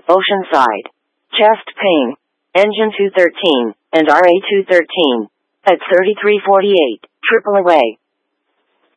Oceanside. Chest pain. Engine 213, and RA 213. At 3348, triple away.